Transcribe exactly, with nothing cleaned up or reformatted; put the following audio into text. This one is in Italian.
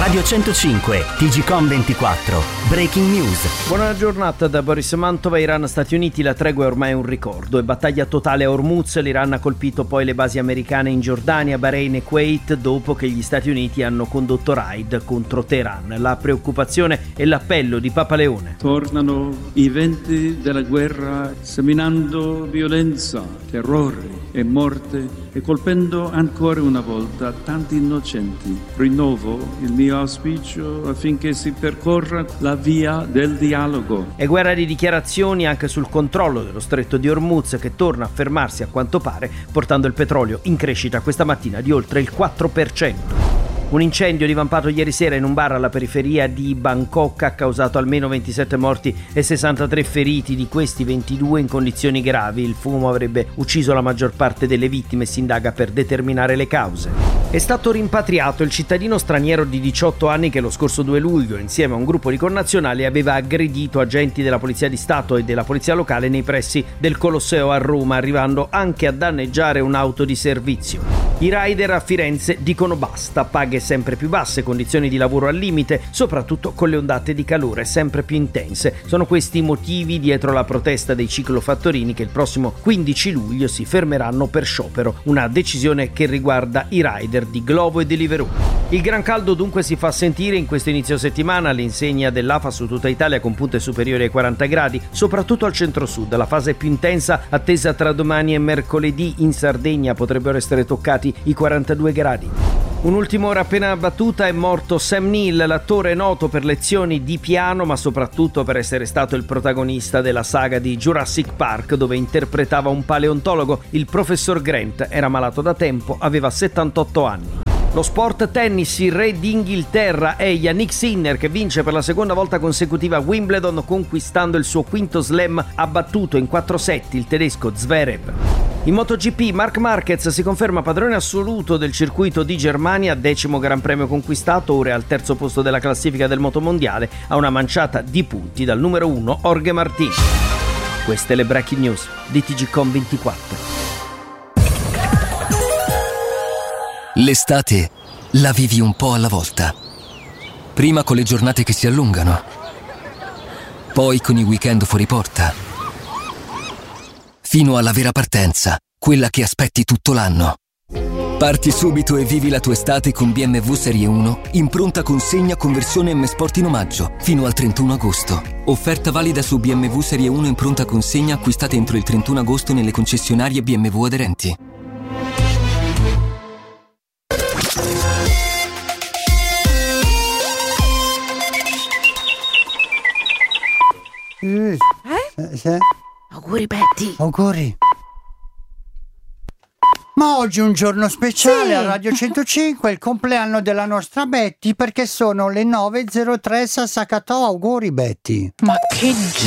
Radio centocinque, T G Com ventiquattro, Breaking News. Buona giornata da Boris Mantova. Iran-Stati Uniti, la tregua è ormai un ricordo. È battaglia totale a Hormuz. L'Iran ha colpito poi le basi americane in Giordania, Bahrain e Kuwait dopo che gli Stati Uniti hanno condotto raid contro Teheran. La preoccupazione e l'appello di Papa Leone. Tornano i venti della guerra seminando violenza, terrore e morte e colpendo ancora una volta tanti innocenti. Rinnovo il mio auspicio affinché si percorra la via del dialogo. È guerra di dichiarazioni anche sul controllo dello stretto di Hormuz, che torna a fermarsi a quanto pare, portando il petrolio in crescita questa mattina di oltre il quattro per cento. Un incendio divampato ieri sera in un bar alla periferia di Bangkok ha causato almeno ventisette morti e sessantatré feriti, di questi ventidue in condizioni gravi. Il fumo avrebbe ucciso la maggior parte delle vittime e si indaga per determinare le cause. È stato rimpatriato il cittadino straniero di diciotto anni che lo scorso due luglio, insieme a un gruppo di connazionali, aveva aggredito agenti della Polizia di Stato e della Polizia Locale nei pressi del Colosseo a Roma, arrivando anche a danneggiare un'auto di servizio. I rider a Firenze dicono basta, paghe sempre più basse, condizioni di lavoro al limite, soprattutto con le ondate di calore sempre più intense. Sono questi i motivi dietro la protesta dei ciclofattorini che il prossimo quindici luglio si fermeranno per sciopero, una decisione che riguarda i rider di Glovo e Deliveroo. Il gran caldo dunque si fa sentire in questo inizio settimana all'insegna dell'A F A su tutta Italia, con punte superiori ai quaranta gradi, soprattutto al centro-sud. La fase più intensa attesa tra domani e mercoledì. In Sardegna potrebbero essere toccati i quarantadue gradi. Un'ultima ora appena battuta: è morto Sam Neill, l'attore noto per lezioni di piano ma soprattutto per essere stato il protagonista della saga di Jurassic Park, dove interpretava un paleontologo. Il professor Grant era malato da tempo, aveva settantotto anni. Lo sport tennis, il re d'Inghilterra è Jannik Sinner, che vince per la seconda volta consecutiva Wimbledon, conquistando il suo quinto slam, ha battuto in quattro set il tedesco Zverev. In MotoGP Marc Marquez si conferma padrone assoluto del circuito di Germania, decimo gran premio conquistato, ora è al terzo posto della classifica del motomondiale, a una manciata di punti dal numero uno Jorge Martín. Queste le breaking news di T G Com ventiquattro. L'estate la vivi un po' alla volta. Prima con le giornate che si allungano, poi con i weekend fuori porta, fino alla vera partenza, quella che aspetti tutto l'anno. Parti subito e vivi la tua estate con B M W Serie uno in pronta consegna conversione M Sport in omaggio fino al trentuno agosto. Offerta valida su B M W Serie uno in pronta consegna acquistate entro il trentuno agosto nelle concessionarie B M W aderenti. Eh? Eh, sì? Auguri Betty. Auguri. Ma oggi è un giorno speciale, sì, a Radio centocinque, è il compleanno della nostra Betty, perché sono le nove e zero tre. Sassacatò. Auguri Betty. Ma che